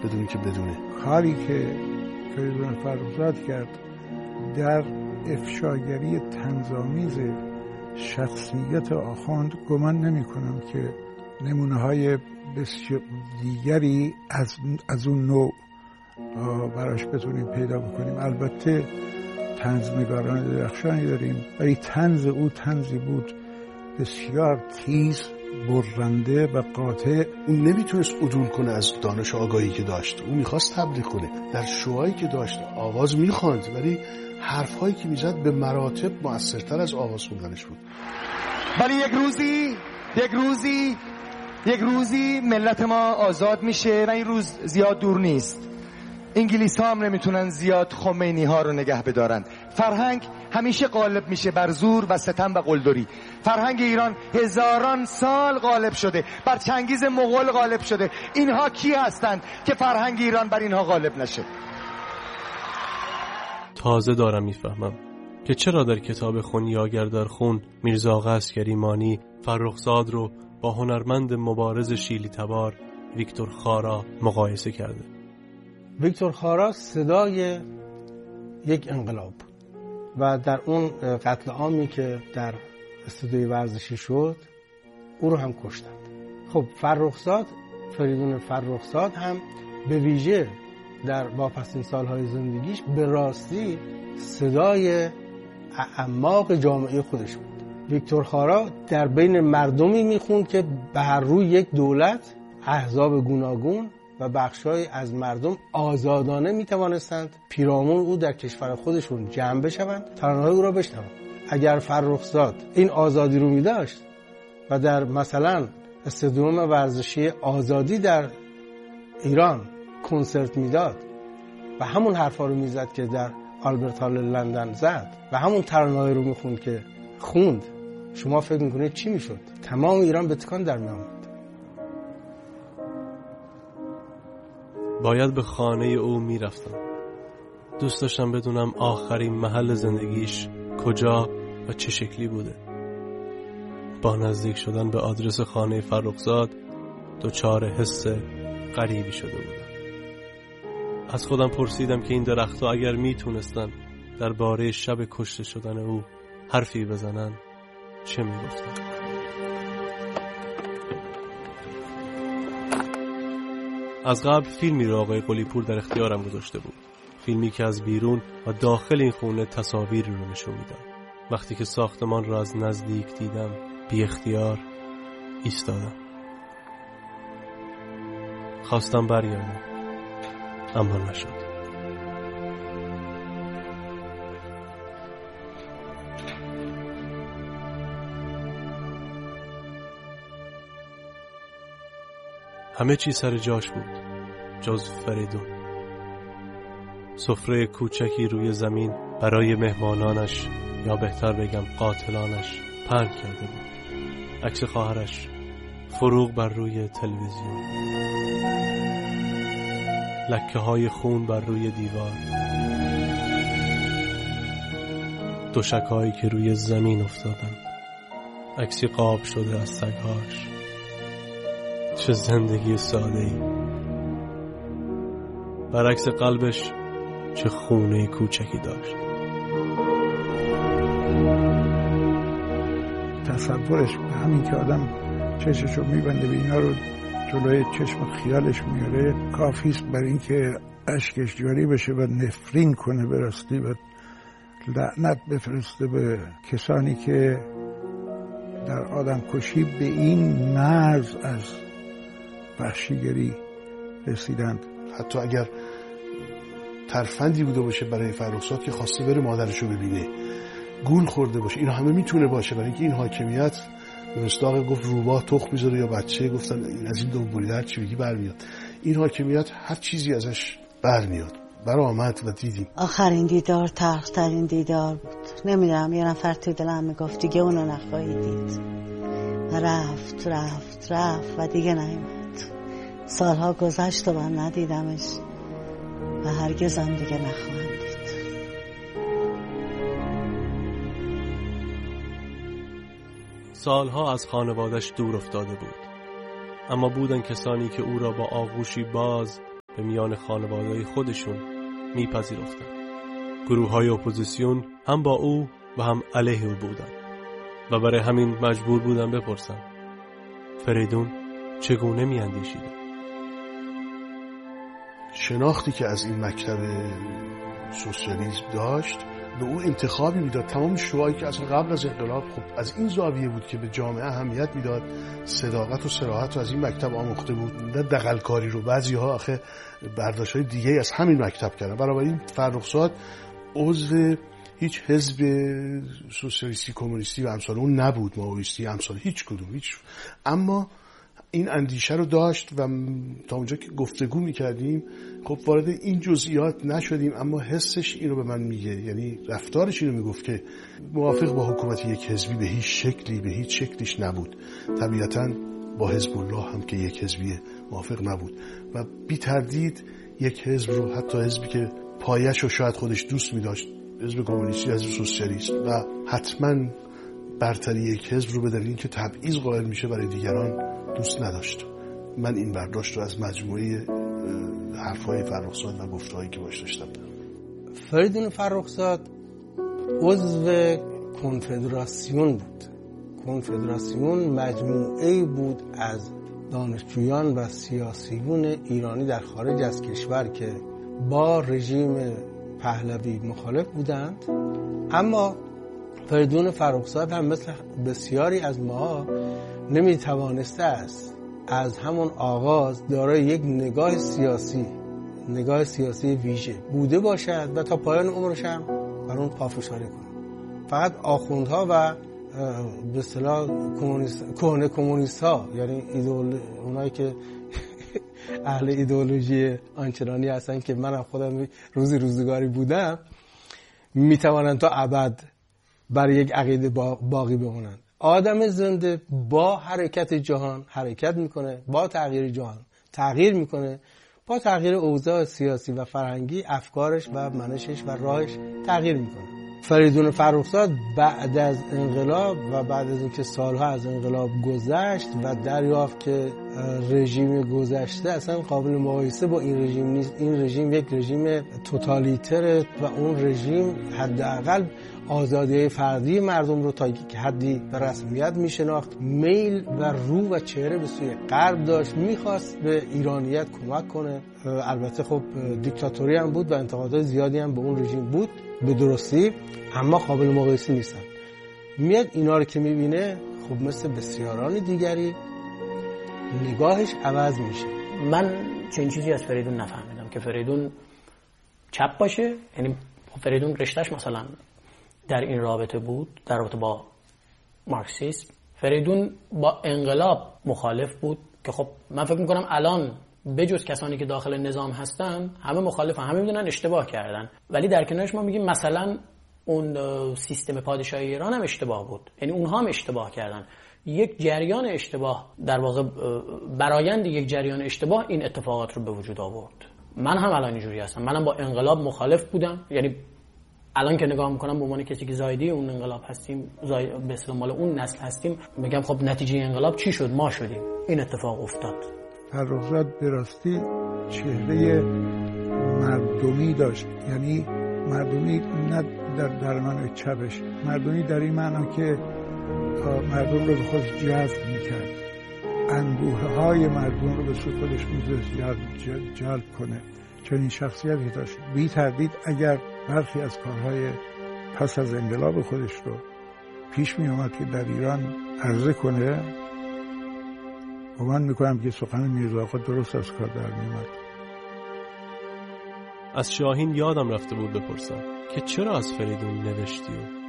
بدون که بدونه. کاری که فریدون فرخزاد کرد در افشاگری طنزآمیز شخصیت آخوند، گمان نمی کنم که نمونه های بسیار دیگری از اون نوع براش بتونیم پیدا بکنیم. البته طنزنگاران درخشانی داریم، ولی طنز او طنزی بود بسیار تیز، برنده و قاطع. اون نمیتونست عدول کنه از دانش آگاهی که داشت، اون میخواست تبلیغ کنه. در شوهایی که داشت آواز میخواند، ولی حرفهایی که میزد به مراتب مؤثرتر از آواز خوندنش بود. ولی یک روزی ملت ما آزاد میشه و این روز زیاد دور نیست. انگلیس ها هم نمیتونن زیاد خمینی ها رو نگه بدارن. فرهنگ همیشه غالب میشه بر زور و ستم و قلدری. فرهنگ ایران هزاران سال غالب شده، بر چنگیز مغول غالب شده. اینها کی هستند که فرهنگ ایران بر اینها غالب نشه؟ تازه دارم میفهمم که چرا در کتاب خونیاگر در خون میرزا آقا عسگریمانی فرخزاد رو با هنرمند مبارز شیلی تبار ویکتور خارا مقایسه کرده. ویکتور خارا صدای یک انقلاب بود و در اون قتل عامی که در استودیوی ورزشی شد او رو هم کشتند. خب فریدون فرخزاد هم به ویژه در واپسین سالهای زندگیش به راستی صدای اعماق جامعه خودش بود. ویکتور خارا در بین مردمی میخوند که به هر روی یک دولت، احزاب گوناگون و بخشای از مردم آزادانه میتوانستند پیرامون او در کشور خودشون جمع بشوند، ترانه‌های او را بشنوند. اگر فرخزاد این آزادی رو میداشت و در مثلا استادیوم ورزشی آزادی در ایران کنسرت میداد و همون حرفا رو میزد که در آلبرت هال لندن زد و همون ترانه‌های رو میخوند که خوند، شما فکر میکنید چی میشد؟ تمام ایران به تکان در میآمد. باید به خانه او میرفتم. دوست داشتم بدونم آخرین محل زندگیش کجا و چه شکلی بوده. با نزدیک شدن به آدرس خانه فرخزاد دچار حس غریبی شده بودم. از خودم پرسیدم که این درخت‌ها اگر میتونستن درباره شب کشته شدن او حرفی بزنن چه میگفتن؟ از قبل فیلمی رو آقای قلی‌پور در اختیارم گذاشته بود. فیلمی که از بیرون و داخل این خونه تصاویری رو نشون میداد. وقتی که ساختمان رو از نزدیک دیدم بی اختیار ایستادم. خواستم برگردم اما نشد. همه چی سر جاش بود جز فریدون. سفره کوچکی روی زمین برای مهمانانش یا بهتر بگم قاتلانش پهن کرده بود. عکس خواهرش فروغ بر روی تلویزیون، لکه های خون بر روی دیوار، دوشکایی که روی زمین افتادن، عکسی قاب شده از سگهاش. چه زندگی ساده‌ای. برعکس قلبش چه خونه کوچکی داشت. تصورش به همین که آدم چشمشو میبنده به اینا رو جلوی چشم خیالش میاره کافیست بر این که اشکش جاری بشه و نفرین کنه به راستی و لعنت بفرسته به کسانی که در آدم کشی به این مرز از وحشیگری رسیدند. حتی اگر ترفندی بوده باشه برای فرخزاد که خواسته بره مادرشو ببینه، گول خورده باشه، اینا همه میتونه باشه، برای اینکه این حاکمیت به مصداق گفت روباه تخم میذاره یا بچه گفتن این از این دو بریده هر چی بگی برمیاد. این حاکمیت هر چیزی ازش برمیاد. برآمد و دیدیم. آخرین دیدار تلخ‌ترین دیدار بود. نمیدونم یه نفر تو دلم میگفت دیگه اونو نخواهی دید. رفت رفت رفت و دیگه نیامد. سالها گذشت و من ندیدمش و هرگزم دیگه نخواهم دید. سالها از خانوادش دور افتاده بود، اما بودن کسانی که او را با آغوشی باز به میان خانواده‌های خودشون میپذیرفتن. گروه‌های اپوزیسیون هم با او و هم علیه او بودن و برای همین مجبور بودن بپرسن فریدون چگونه میاندیشیده. شناختی که از این مکتب سوسیالیسم داشت به او انتخابی میداد. تمام شعاعی که اصلا قبل از انقلاب خب از این زاویه بود که به جامعه اهمیت میداد، صداقت و صراحت رو از این مکتب آموخته بود، نه دغل‌کاری رو. بعضی‌ها آخه برداشت‌های دیگه از همین مکتب کردن. بنابراین فرخزاد عضو هیچ حزب سوسیالیستی کمونیستی و امثال اون نبود، ماویستی امثال هیچ کدوم، اما این اندیشه رو داشت و تا اونجا که گفتگو میکردیم خب وارد این جزئیات نشدیم، اما حسش اینو به من میگه، یعنی رفتارش اینو میگفت که موافق با حکومت یک حزبی به هیچ شکلی، به هیچ شکلیش نبود. طبیعتاً با حزب الله هم که یک حزبی موافق نبود و بی تردید یک حزب رو، حتی حزبی که پایش رو شاید خودش دوست می‌داشت، حزب کمونیستی، حزب سوسیالیست، و حتما برتری یک حزب رو به دلیل اینکه تبعیض قائل میشه برای دیگران دوست نداشت. من این برداشت رو از مجموعه حرفای فرخزاد و گفته‌هایی که باش داشتم. فریدون فرخزاد عضو کنفدراسیون بود. کنفدراسیون مجموعه‌ای بود از دانشجویان و سیاسیون ایرانی در خارج از کشور که با رژیم پهلوی مخالف بودند، اما فریدون فرخزاد هم مثل بسیاری از ما نمیتوانسته است از همون آغاز دارای یک نگاه سیاسی ویژه بوده باشد و تا پایان عمرش هم بر اون پافشاری کنه. فقط آخوندها و به اصطلاح کهنه کمونیست ها، یعنی اونایی که اهل ایدئولوژی آنچنانی هستن که منم خودم روزگاری بودم، میتوانند تا ابد برای یک عقیده باقی بمونند. آدم زنده با حرکت جهان حرکت میکنه، با تغییر جهان تغییر میکنه، با تغییر اوضاع سیاسی و فرهنگی افکارش و منشش و راهش تغییر میکنه. فریدون فرخزاد بعد از انقلاب و بعد از اینکه سالها از انقلاب گذشت و دریافت که رژیم گذشته اصلا قابل مقایسه با این رژیم نیست، این رژیم یک رژیم توتالیتره و اون رژیم حداقل آزادی فردی مردم رو تا یک حدی به رسمیت میشناخت، میل و رو و چهره به سوی غرب داشت، میخواست به ایرانیت کمک کنه. البته خب دیکتاتوری هم بود و انتقادات زیادی هم به اون رژیم بود به درستی، اما قابل مقایسه نیستن. میاد اینا رو که میبینه خب مثل بسیاران دیگری نگاهش عوض میشه. من چنین چیزی از فریدون نفهمیدم که فریدون چپ باشه، یعنی فریدون رشتهش مثلا در این رابطه بود، در رابطه با مارکسیسم. فریدون با انقلاب مخالف بود که خب من فکر میکنم الان بجز کسانی که داخل نظام هستن همه مخالفن، همه میدونن اشتباه کردن، ولی در کنارش ما میگیم مثلا اون سیستم پادشاهی ایران هم اشتباه بود، یعنی اونها هم اشتباه کردن. یک جریان اشتباه، در واقع برآیند یک جریان اشتباه این اتفاقات رو به وجود آورد. من هم الان اینجوری هستم، منم با انقلاب مخالف بودم، یعنی الان که نگاه میکنم به عنوان کسی که زایده اون انقلاب هستیم، به اصطلاح مال اون نسل هستیم، میگم خب نتیجه انقلاب چی شد؟ ما شدیم، این اتفاق افتاد. فرخزاد به راستی چهره مردمی داشت، یعنی مردمی نه در معنای چپش، مردمی در این معنا که مردم رو به خودش جذب میکرد، اندوه های مردم رو به سوی خودش می‌ذاشت جلب کنه. چنین شخصیتی داشت. بی تردید اگر برخی از کارهای پس از انقلاب خودش رو پیش می اومد که در ایران عرضه کنه، گمان میکنم که سخن میرزاآقا درست از کار در میومد. از شاهین یادم رفته بود بپرسم که چرا از فریدون نوشتی و